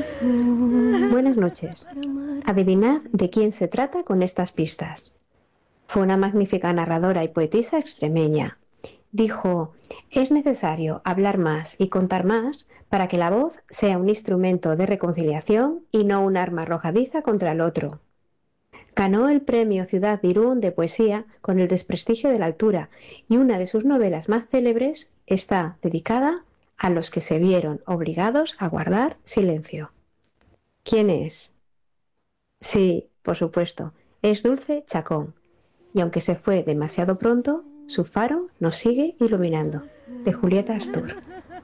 Buenas noches. Adivinad de quién se trata con estas pistas. Fue una magnífica narradora y poetisa extremeña. Dijo, es necesario hablar más y contar más para que la voz sea un instrumento de reconciliación y no un arma arrojadiza contra el otro. Ganó el premio Ciudad de Irún de poesía con El desprestigio de la altura y una de sus novelas más célebres está dedicada a los que se vieron obligados a guardar silencio. ¿Quién es? Sí, por supuesto, es Dulce Chacón. Y aunque se fue demasiado pronto, su faro nos sigue iluminando. De Julieta Astur.